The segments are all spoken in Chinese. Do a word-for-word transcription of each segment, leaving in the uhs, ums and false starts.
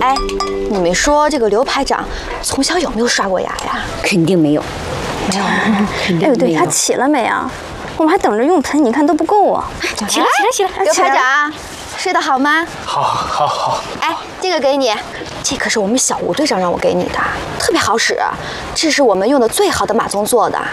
哎，你们说这个刘排长从小有没有刷过牙呀？ 肯定没有， 没有。 哎呦，对，他起了没啊？我们还等着用盆，你看都不够啊！ 起来，起来，起来！刘排长，睡得好吗？ 好，好，好。 哎，这个给你，这可是我们小吴队长让我给你的，特别好使，这是我们用的最好的马鬃做的。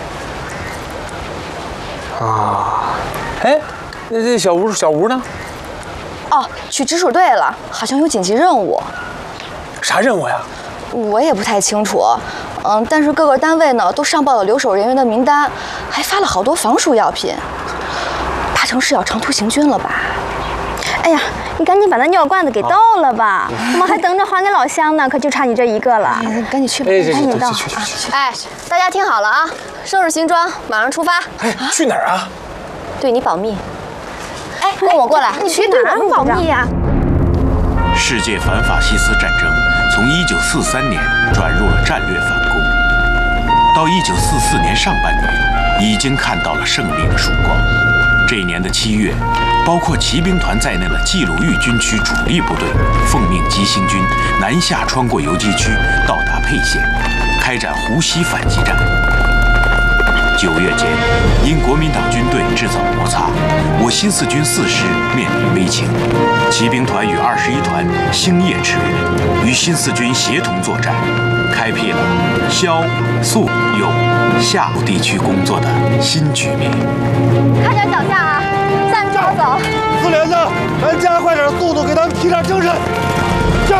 啊，哎，那这小吴，小吴呢？ 哦，去直属队了，好像有紧急任务。 啥任务呀？ 我也不太清楚，嗯，但是各个单位呢都上报了留守人员的名单，还发了好多防暑药品，八成是要长途行军了吧？ 哎呀，你赶紧把那尿罐子给倒了吧，我们还等着还给老乡呢，可就差你这一个了。 赶紧去吧， 赶紧倒。 哎，大家听好了啊，收拾行装，马上出发。 哎，去哪儿啊？ 对你保密。哎，跟我过来，你别对我们保密呀。 世界反法西斯战争从一九四三年转入了战略反攻，到一九四四年上半年，已经看到了胜利的曙光。这一年的七月，包括骑兵团在内的冀鲁豫军区主力部队奉命急行军南下，穿过游击区，到达沛县，开展湖西反击战。九月间，因国民党军队制造摩擦，我新四军四师面临危情。骑兵团与二十一团星夜驰援，与新四军协同作战，开辟了萧、肃、右、夏地区工作的新局面。 看点脚下啊，站住走！ 四连子，咱加快点速度，给他们提点精神。上！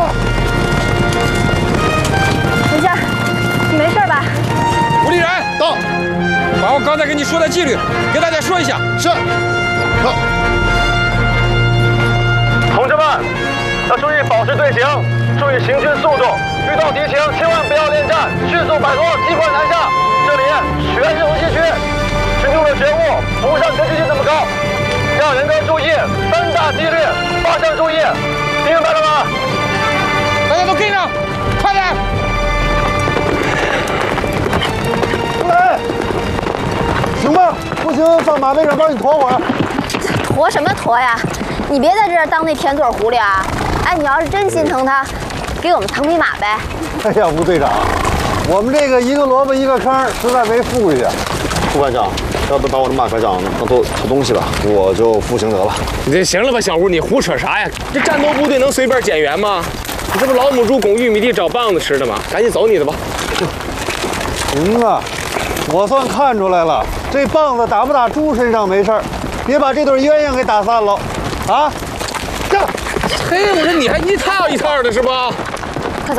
文静，你没事吧？ 吴立然到。 把我刚才跟你说的纪律给大家说一下。 是。到。 同志们，要注意保持队形，注意行军速度。遇到敌情，千万不要恋战，迅速摆脱，击破南下。这里全是游击区，群众的觉悟不像根据地那么高，要人格注意，三大纪律，八项注意，听明白了吗？ 大家都跟上，快点！ 来，行吧，不行，上马背上帮你驮会儿。 驮什么驮呀？你别在这儿当那甜嘴狐狸啊！哎，你要是真心疼他，给我们腾匹马呗。 哎呀，吴队长，我们这个一个萝卜一个坑，实在没富裕。副班长，要不把我的马科长当做土东西吧，我就服刑得了。 你这行了吧，小吴，你胡扯啥呀？这战斗部队能随便减员吗？你这不老母猪拱玉米地找棒子吃的吗？赶紧走你的吧。 行啊，我算看出来了，这棒子打不打猪身上没事儿，别把这对鸳鸯给打散了。啊，这， 嘿，我说你还一套一套的是吧？ 快走！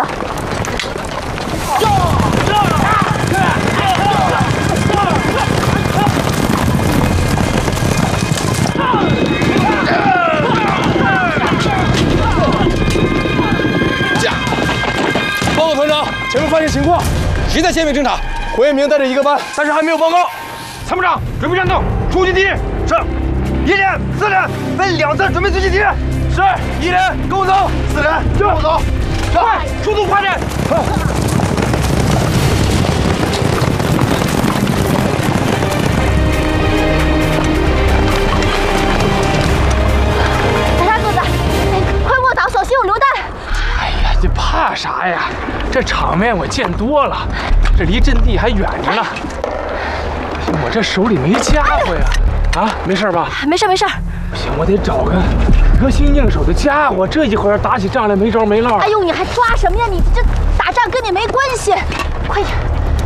驾！报告团长，前面发现情况，谁在前面侦查？ 胡彦明带着一个班， 但是还没有报告。参谋长，准备战斗，出击敌人。是。一连、四连分两侧准备追击敌人。是。一连跟我走，四连跟我走。快，速度快点！快。 大沙哥子，快卧倒，小心有榴弹！ 哎呀，这怕啥呀？这场面我见多了，这离阵地还远着呢。我这手里没家伙呀。啊，没事吧？ 没事没事。 不行，我得找个得心应手的家伙。这一会儿打起仗来没着没落。 哎呦，你还抓什么呀？你这打仗跟你没关系。快点！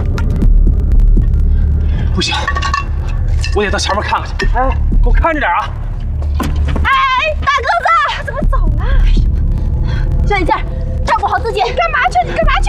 不行，我得到前面看看去。哎，给我看着点啊！ 哎，大个子，怎么走了？哎呦，小眼镜，照顾好自己。干嘛去？你干嘛